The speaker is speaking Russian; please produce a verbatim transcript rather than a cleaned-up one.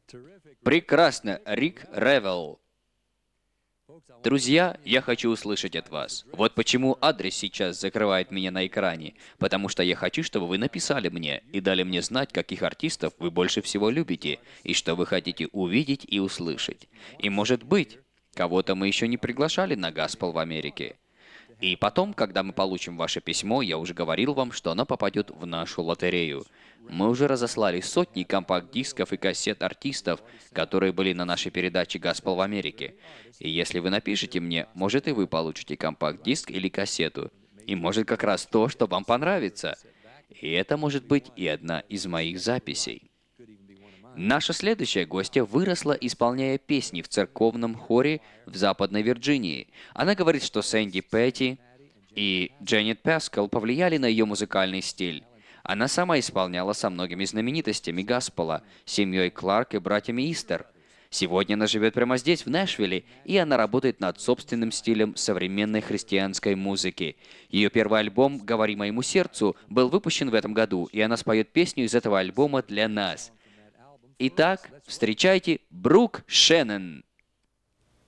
Прекрасно, Рик Ревел. Друзья, я хочу услышать от вас. Вот почему адрес сейчас закрывает меня на экране. Потому что я хочу, чтобы вы написали мне и дали мне знать, каких артистов вы больше всего любите, и что вы хотите увидеть и услышать. И может быть, кого-то мы еще не приглашали на Гаспел в Америке. И потом, когда мы получим ваше письмо, я уже говорил вам, что оно попадет в нашу лотерею. Мы уже разослали сотни компакт-дисков и кассет артистов, которые были на нашей передаче «Гаспел в Америке». И если вы напишите мне, может и вы получите компакт-диск или кассету. И может как раз то, что вам понравится. И это может быть и одна из моих записей. Наша следующая гостья выросла, исполняя песни в церковном хоре в Западной Вирджинии. Она говорит, что Сэнди Петти и Дженнет Паскал повлияли на ее музыкальный стиль. Она сама исполняла со многими знаменитостями Гаспела, семьей Кларк и братьями Истер. Сегодня она живет прямо здесь, в Нэшвилле, и она работает над собственным стилем современной христианской музыки. Ее первый альбом «Говори моему сердцу» был выпущен в этом году, и она споет песню из этого альбома для нас. Итак, встречайте Брук Шеннон.